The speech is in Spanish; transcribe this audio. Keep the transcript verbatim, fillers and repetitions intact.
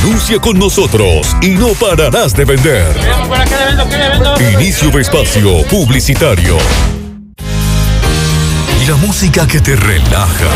Anuncia con nosotros y no pararás de vender. Inicio de espacio publicitario. La música que te relaja.